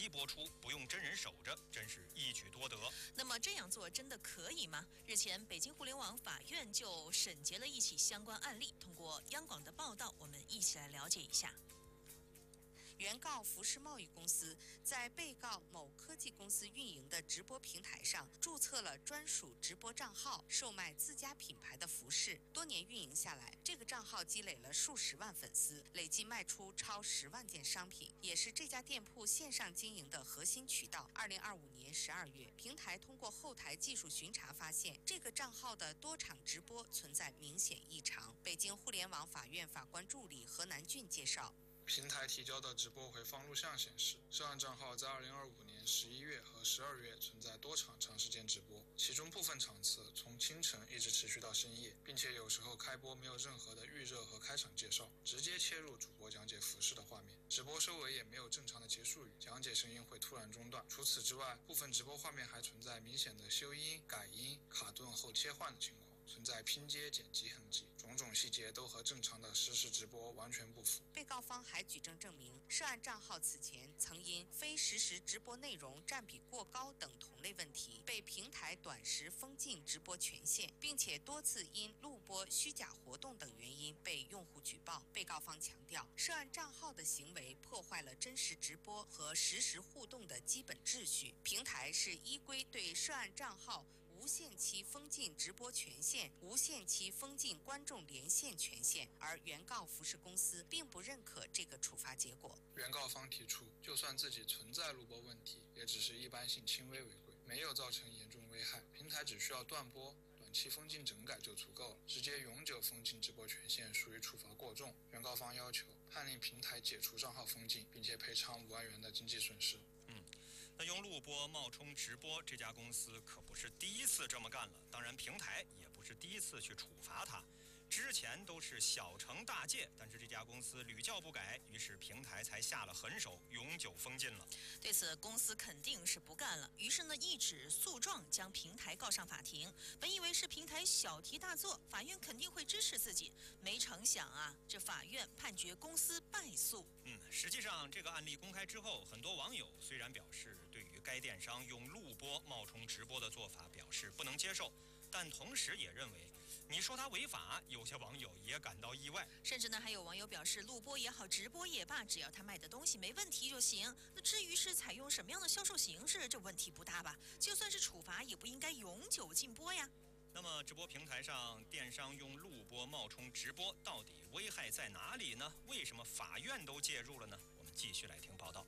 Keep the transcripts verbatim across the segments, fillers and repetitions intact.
机播出，不用真人守着，真是一举多得。 那么这样做真的可以吗？日前，北京互联网法院就审结了一起相关案例。通过央广的报道，我们一起来了解一下。 原告服饰贸易公司在被告某科技公司运营的直播平台上注册了专属直播账号，售卖自家品牌的服饰。多年运营下来，这个账号积累了数十万粉丝，累计卖出超十万件商品，也是这家店铺线上经营的核心渠道。二零二五年十二月，平台通过后台技术巡查发现，这个账号的多场直播存在明显异常。北京互联网法院法官助理何南俊介绍。 平台提交的直播回放录像显示，涉案账号在二零二五年十一月和十二月存在多场长时间直播，其中部分场次从清晨一直持续到深夜，并且有时候开播没有任何的预热和开场介绍，直接切入主播讲解服饰的画面。直播收尾也没有正常的结束语，讲解声音会突然中断。除此之外，部分直播画面还存在明显的修音、改音、卡顿后切换的情况，存在拼接剪辑痕迹，种种细节都和正常的实时直播完全不符。 被告方还举证证明，涉案账号此前曾因非实时直播内容占比过高等同类问题，被平台短时封禁直播权限，并且多次因录播虚假活动等原因被用户举报。被告方强调，涉案账号的行为破坏了真实直播和实时互动的基本秩序，平台是依规对涉案账号无限期封禁直播权限、无限期封禁观众连线权限，而原告服饰公司并不认可这个处罚结果。 原告方提出，就算自己存在录播问题，也只是一般性轻微违规，没有造成严重危害，平台只需要断播、短期封禁整改就足够了，直接永久封禁直播权限属于处罚过重。原告方要求判令平台解除账号封禁，并且赔偿五万元的经济损失。 嗯，那用录播冒充直播，这家公司可不是第一次这么干了，当然平台也不是第一次去处罚它。之前都是小惩大戒，但是这家公司屡教不改，于是平台才下了狠手，永久封禁了。 对此，公司肯定是不干了，于是呢，一纸诉状将平台告上法庭。本以为是平台小题大做，法院肯定会支持自己，没成想啊，这法院判决公司败诉。 嗯，实际上这个案例公开之后，很多网友虽然表示对于该电商用录播冒充直播的做法表示不能接受，但同时也认为，你说他违法，有些网友也感到意外。 甚至呢，还有网友表示，录播也好，直播也罢，只要他卖的东西没问题就行。那至于是采用什么样的销售形式，这问题不大吧？就算是处罚，也不应该永久禁播呀。 那么，直播平台上电商用录播冒充直播，到底危害在哪里呢？为什么法院都介入了呢？我们继续来听报道。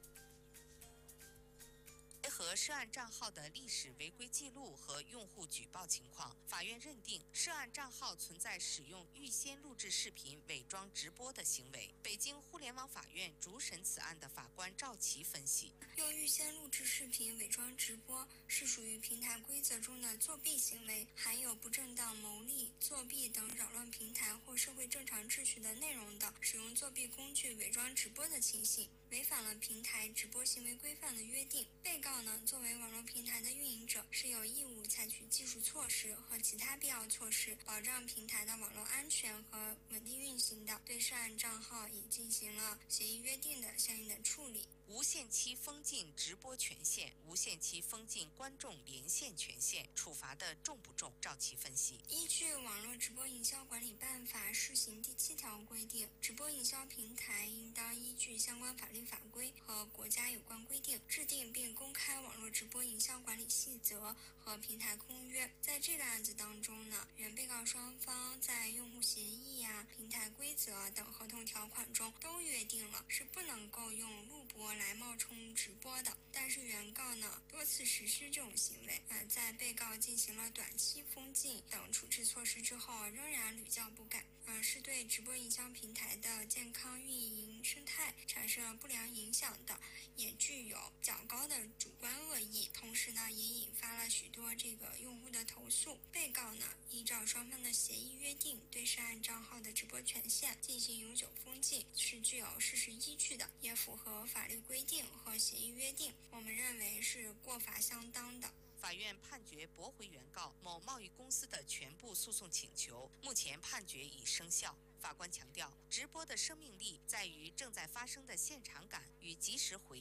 结合涉案账号的历史违规记录和用户举报情况，法院认定涉案账号存在使用预先录制视频伪装直播的行为。北京互联网法院主审此案的法官赵琦分析， 用预先录制视频伪装直播是属于平台规则中的作弊行为，含有不正当牟利、作弊等扰乱平台或社会正常秩序的内容的，使用作弊工具伪装直播的情形，违反了平台直播行为规范的约定。被告呢，作为网络平台的运营者，是有义务采取技术措施和其他必要措施，保障平台的网络安全和稳定运行的。对涉案账号已进行了协议约定的相应的处理。 无限期封禁直播权限、无限期封禁观众连线权限，处罚的重不重？赵琦分析， 依据《网络直播营销管理办法》试行第七条规定，直播营销平台应当依据相关法律法规和国家有关规定，制定并公开网络直播营销管理细则和平台公约。在这个案子当中呢，原被告双方在用户协议啊、平台规则等合同条款中都约定了是不能够用录播来冒充直播的，但是原告呢多次实施这种行为，呃，在被告进行了短期封禁等处置措施之后，仍然屡教不改，呃，是对直播营销平台的健康运营生态产生了不良影响的，也具有较高的主观恶意，同时呢也引发了许多这个用户的投诉。被告呢依照双方的协议约定，对涉案账号的直播权限进行永久封禁，是具有事实依据的，也符合法律规定和协议约定，我们认为是过法相当的。 法院判决驳回原告某贸易公司的全部诉讼请求，目前判决已生效。法官强调，直播的生命力在于正在发生的现场感与及时回应。